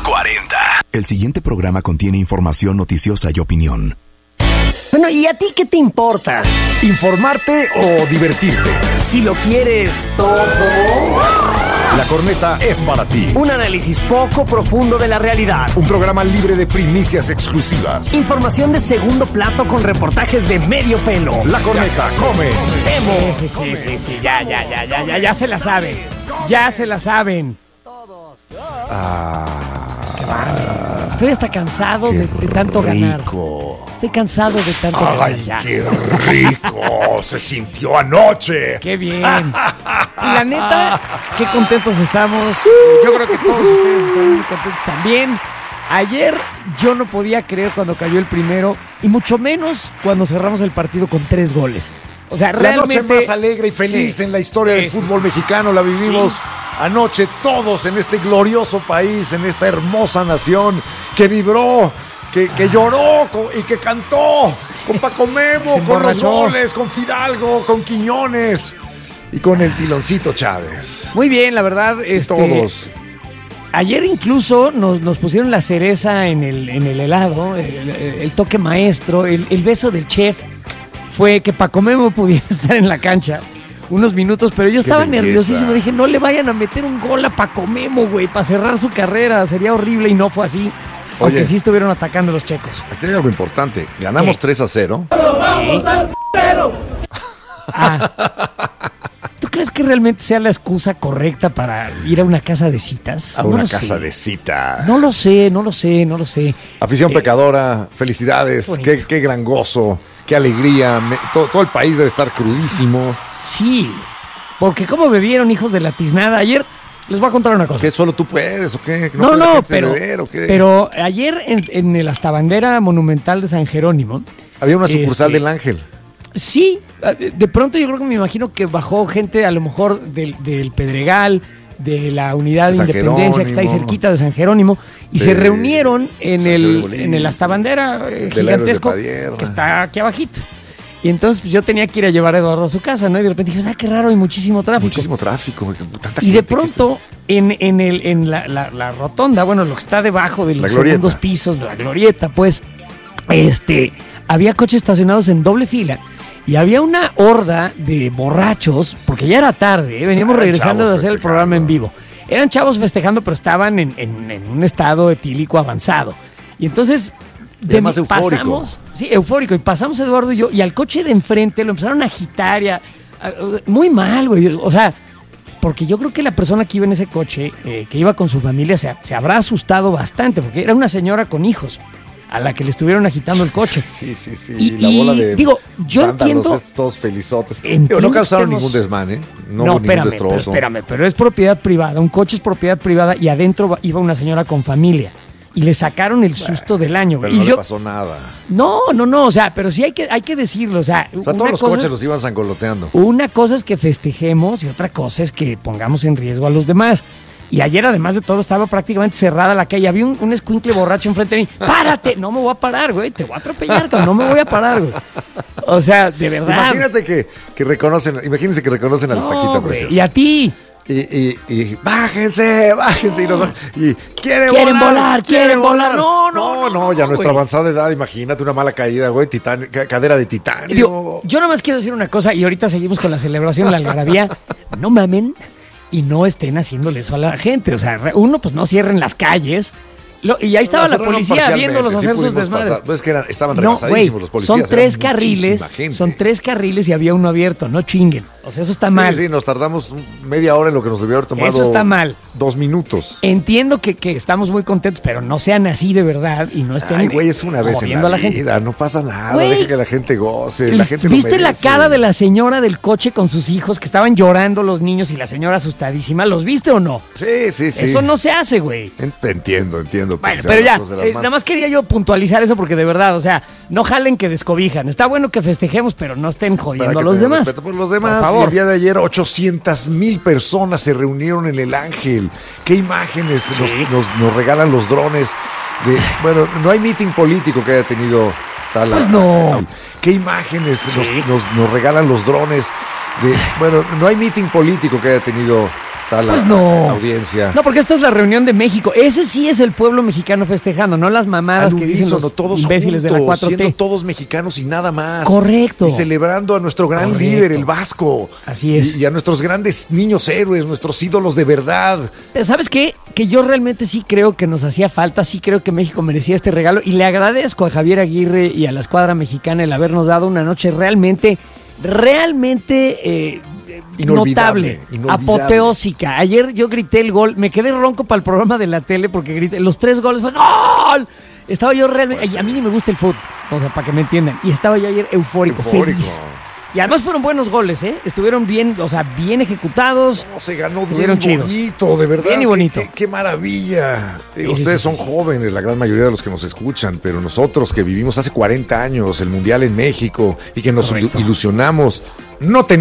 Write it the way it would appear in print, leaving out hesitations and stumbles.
40. El siguiente programa contiene información noticiosa y opinión. Bueno, ¿y a ti qué te importa? ¿Informarte o divertirte? Si lo quieres todo. La Corneta es para ti. Un análisis poco profundo de la realidad. Un programa libre de primicias exclusivas. Información de segundo plato con reportajes de medio pelo. La Corneta come. Sí, ya se la saben. Ya se la saben. Qué bárbaro. Estoy hasta cansado de tanto ganar. Estoy cansado de tanto ganar. ¡Ay, qué rico! Se sintió anoche. ¡Qué bien! Y la neta, qué contentos estamos. Yo creo que todos ustedes están muy contentos también. Ayer yo no podía creer cuando cayó el primero, y mucho menos cuando cerramos el partido con 3 goles. O sea, realmente... La noche más alegre y feliz en la historia del fútbol mexicano la vivimos anoche todos en este glorioso país, en esta hermosa nación que vibró, que lloró y que cantó con Paco Memo, con los goles, con Fidalgo, con Quiñones y con el Tiloncito Chávez. Muy bien, la verdad. Todos. Ayer incluso nos pusieron la cereza en el helado, el toque maestro, el beso del chef. Fue que Paco Memo pudiera estar en la cancha unos minutos, pero yo estaba nerviosísimo. Dije, no le vayan a meter un gol a Paco Memo, güey, para cerrar su carrera. Sería horrible, y no fue así. Aunque Oye, sí estuvieron atacando los checos. Aquí hay algo importante. Ganamos 3-0. ¡Vamos al cero! ¿Tú crees que realmente sea la excusa correcta para ir a una casa de citas? A una casa de citas. No lo sé. Afición pecadora, felicidades. Qué gran gozo, qué alegría. Todo el país debe estar crudísimo. Sí, porque ¿cómo bebieron, hijos de la tiznada? Ayer les voy a contar una cosa. ¿Qué, solo tú puedes o qué? No, pero ayer en el hasta bandera monumental de San Jerónimo había una sucursal del Ángel. Sí, de pronto yo creo que me imagino que bajó gente a lo mejor del Pedregal, de la Unidad de Independencia, que está ahí cerquita de San Jerónimo, y se reunieron en el hasta bandera gigantesco que está aquí abajito. Y entonces pues, yo tenía que ir a llevar a Eduardo a su casa, ¿no? Y de repente dije, qué raro, hay muchísimo tráfico. Muchísimo tráfico. Y de pronto, en la rotonda, bueno, lo que está debajo de los segundos pisos de la glorieta, pues, había coches estacionados en doble fila. Y había una horda de borrachos, porque ya era tarde, veníamos regresando de hacer el programa en vivo. Eran chavos festejando, pero estaban en un estado etílico avanzado. Y entonces... más eufórico. Eufórico. Y pasamos Eduardo y yo, y al coche de enfrente lo empezaron a agitar. Muy mal, güey. O sea, porque yo creo que la persona que iba en ese coche, que iba con su familia, se habrá asustado bastante, porque era una señora con hijos a la que le estuvieron agitando el coche. Sí. Y la bola de yo entiendo... Todos felizotes. No causaron ningún desmán, ¿eh? No, espérame, pero es propiedad privada. Un coche es propiedad privada y adentro iba una señora con familia. Y le sacaron el susto del año. Pero no le pasó nada. No, o sea, pero sí hay que decirlo. O sea, todos los coches los iban sangoloteando. Una cosa es que festejemos y otra cosa es que pongamos en riesgo a los demás. Y ayer, además de todo, estaba prácticamente cerrada la calle. Había un escuincle borracho enfrente de mí. ¡Párate! No me voy a parar, güey. Te voy a atropellar, cabrón. No me voy a parar, güey. O sea, de verdad. Imagínense que reconocen a la estaquita preciosa. Y a ti. Y bájense. Y quieren volar. No, ya nuestra avanzada edad, imagínate una mala caída, güey, cadera de titanio. Yo nomás quiero decir una cosa, y ahorita seguimos con la celebración, la algarabía. No mamen y no estén haciéndole eso a la gente. O sea, uno, pues no cierren las calles. Y ahí estaba la policía viéndolos hacer sus desmadres. Pues que estaban rebasadísimos los policías. Son tres carriles y había uno abierto, no chinguen. O sea, eso está mal. Sí, nos tardamos media hora en lo que nos debió haber tomado. Eso está mal. 2 minutos. Entiendo que estamos muy contentos, pero no sean así de verdad y no estén. Ay, güey, es una vez en la vida, no pasa nada, deja que la gente goce, la gente lo merece. ¿Viste la cara de la señora del coche con sus hijos que estaban llorando los niños y la señora asustadísima? ¿Los viste o no? Sí. Eso no se hace, güey. Entiendo. Bueno, pero ya, nada más quería yo puntualizar eso porque de verdad, o sea, no jalen que descobijan. Está bueno que festejemos, pero no estén jodiendo a los demás. Respeto por los demás. Por favor. El día de ayer 800,000 personas se reunieron en el Ángel. ¿Qué imágenes nos regalan los drones? Bueno, no hay meeting político que haya tenido tal. Pues no. ¿Qué imágenes nos regalan los drones? Bueno, no hay meeting político que haya tenido está la audiencia. No, porque esta es la reunión de México. Ese sí es el pueblo mexicano festejando, no las mamadas que dicen los imbéciles juntos, de la 4T. Siendo todos mexicanos y nada más. Correcto. Y celebrando a nuestro gran líder, el Vasco. Así es. Y a nuestros grandes niños héroes, nuestros ídolos de verdad. ¿Sabes qué? Que yo realmente sí creo que nos hacía falta, sí creo que México merecía este regalo y le agradezco a Javier Aguirre y a la escuadra mexicana el habernos dado una noche realmente notable, apoteósica. Ayer yo grité el gol, me quedé ronco para el programa de la tele porque grité los 3 goles, fue ¡gol! Estaba yo realmente, a mí ni me gusta el fútbol, o sea, para que me entiendan, y estaba yo ayer eufórico. Feliz. Y además fueron buenos goles, estuvieron bien, o sea, bien ejecutados. No, se ganó bien bonito, de verdad. Bien y bonito. Qué maravilla. Ustedes son jóvenes, la gran mayoría de los que nos escuchan, pero nosotros que vivimos hace 40 años el Mundial en México y que nos ilusionamos, no teníamos